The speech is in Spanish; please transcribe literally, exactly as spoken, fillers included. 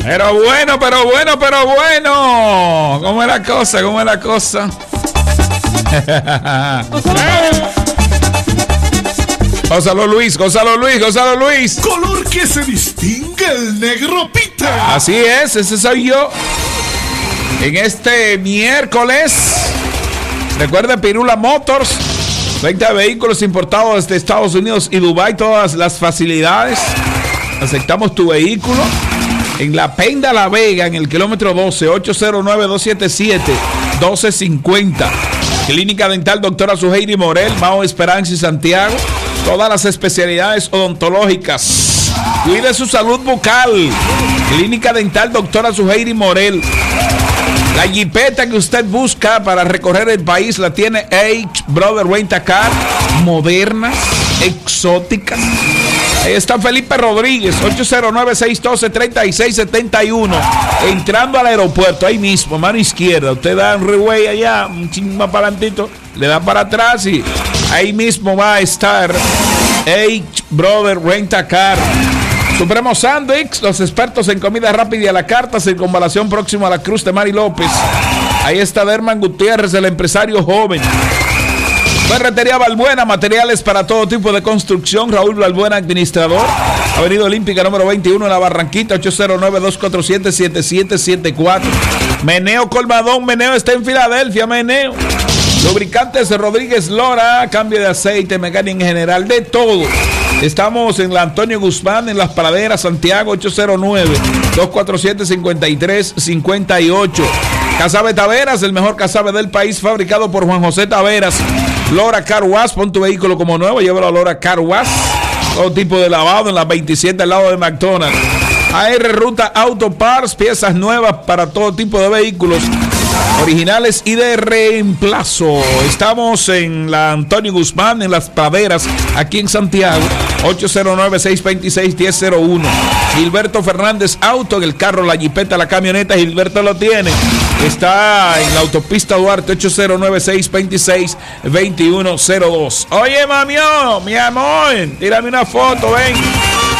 Pero bueno, pero bueno, pero bueno. ¿Cómo es la cosa? ¿Cómo es la cosa? Gonzalo Luis, Gonzalo Luis, Gonzalo Luis. Color que se distingue el negro Peter. Así es, ese soy yo. En este miércoles, recuerda Pirula Motors, venta de vehículos importados desde Estados Unidos y Dubái, todas las facilidades. Aceptamos tu vehículo en La Penda La Vega, en el kilómetro doce, ocho cero nueve, dos siete siete, uno dos cinco cero. Clínica Dental Doctora Suheiri Morel, Mao Esperanza y Santiago. Todas las especialidades odontológicas. Cuide su salud bucal. Clínica Dental Doctora Suheiri Morel. La jipeta que usted busca para recorrer el país la tiene H Brother Rent a Car. Modernas, exóticas. Ahí está Felipe Rodríguez, ocho cero nueve, seis uno dos, tres seis siete uno. Entrando al aeropuerto, ahí mismo, mano izquierda. Usted da un reway allá, un ching más para adelantito, le da para atrás y ahí mismo va a estar H Brother Rent a Car. Supremo Sandwich, los expertos en comida rápida y a la carta, circunvalación próximo a la Cruz de Mari López. Ahí está Derman Gutiérrez, el empresario joven. Ferretería Balbuena, materiales para todo tipo de construcción. Raúl Balbuena, administrador. Avenida Olímpica número veintiuno en la Barranquita, ocho cero nueve, dos cuatro siete, siete siete siete cuatro. Meneo Colmadón, Meneo está en Filadelfia, Meneo. Lubricantes Rodríguez Lora, cambio de aceite, mecánica en general, de todo. Estamos en la Antonio Guzmán, en Las Praderas, Santiago, ocho cero nueve, dos cuatro siete, cinco tres cinco ocho. Casabe Taveras, el mejor casabe del país, fabricado por Juan José Taveras. Lora Car Wash, pon tu vehículo como nuevo, llévalo a Lora Car Wash. Todo tipo de lavado en las veintisiete al lado de McDonald's. A R Ruta Auto Parts, piezas nuevas para todo tipo de vehículos, originales y de reemplazo. Estamos en la Antonio Guzmán, en Las Praderas, aquí en Santiago, ocho cero nueve, seis dos seis, uno cero cero uno. Gilberto Fernández Auto, en el carro, la jipeta, la camioneta, Gilberto lo tiene. Está en la autopista Duarte, ocho cero nueve, seis dos seis, dos uno cero dos. Oye, mami, mi amor, tírame una foto, ven.